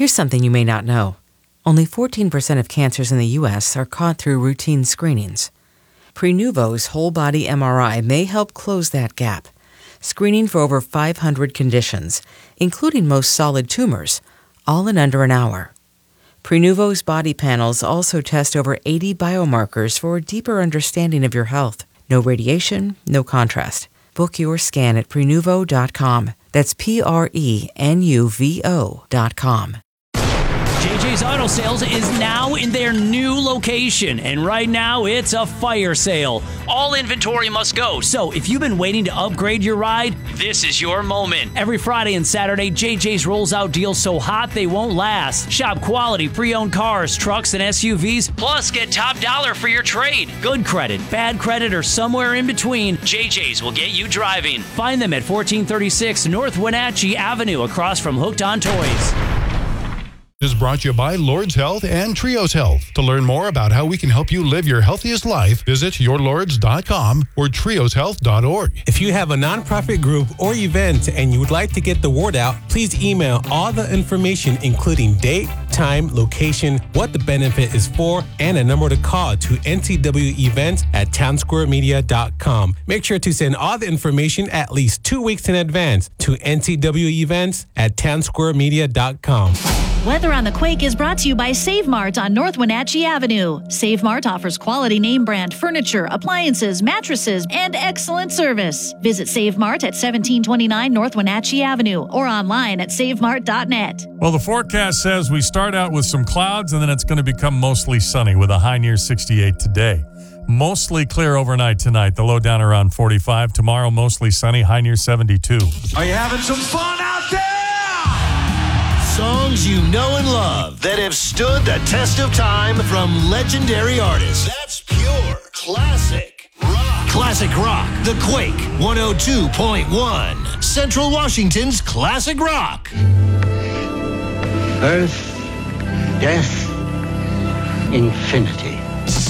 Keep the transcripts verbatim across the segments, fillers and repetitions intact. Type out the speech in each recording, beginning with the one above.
Here's something you may not know. Only fourteen percent of cancers in the U S are caught through routine screenings. Prenuvo's whole-body M R I may help close that gap, screening for over five hundred conditions, including most solid tumors, all in under an hour. Prenuvo's body panels also test over eighty biomarkers for a deeper understanding of your health. No radiation, no contrast. Book your scan at Prenuvo dot com. That's P R E N U V O dot com. J J's Auto Sales is now in their new location, and right now it's a fire sale. All inventory must go, so if you've been waiting to upgrade your ride, this is your moment. Every Friday and Saturday, J J's rolls out deals so hot they won't last. Shop quality pre-owned cars, trucks, and S U Vs, plus get top dollar for your trade. Good credit, bad credit, or somewhere in between, J J's will get you driving. Find them at fourteen thirty-six North Wenatchee Avenue, across from Hooked on Toys. Is brought to you by Lord's Health and Trios Health. To learn more about how we can help you live your healthiest life, visit your lords dot com or trios health dot org. If you have a nonprofit group or event and you would like to get the word out, please email all the information, including date, time, location, what the benefit is for, and a number to call to N C W events at town square media dot com. Make sure to send all the information at least two weeks in advance to N C W events at town square media dot com. Weather on the Quake is brought to you by Save Mart on North Wenatchee Avenue. Save Mart offers quality name brand furniture, appliances, mattresses, and excellent service. Visit Save Mart at seventeen twenty-nine North Wenatchee Avenue or online at save mart dot net. Well, the forecast says we start out with some clouds and then it's going to become mostly sunny with a high near sixty-eight today. Mostly clear overnight tonight. The low down around forty-five. Tomorrow, mostly sunny, high near seventy-two. Are you having some fun out there? Songs you know and love that have stood the test of time from legendary artists. That's pure classic rock. Classic rock. The Quake one oh two point one. Central Washington's classic rock. Earth, death, infinity.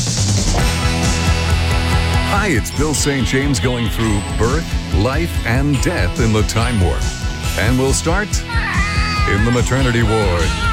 Hi, it's Bill Saint James going through birth, life, and death in the Time Warp. And we'll start in the maternity ward.